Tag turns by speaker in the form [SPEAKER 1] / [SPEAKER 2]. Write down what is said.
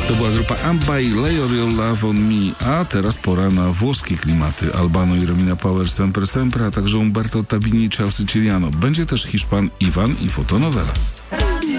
[SPEAKER 1] To była grupa Ambai, Lay Your Love on Me, a teraz pora na włoskie klimaty. Albano i Romina Power, Sempre Sempre, a także Umberto Tabini, Ciao Siciliano. Będzie też Hiszpan Iwan i fotonowela.